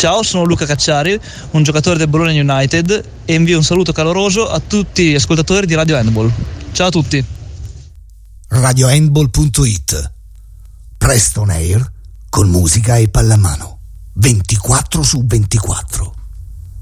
Ciao, sono Luca Cacciari, un giocatore del Bologna United, e invio un saluto caloroso a tutti gli ascoltatori di Radio Handball. Ciao a tutti. RadioHandball.it. Presto on air con musica e pallamano 24/24.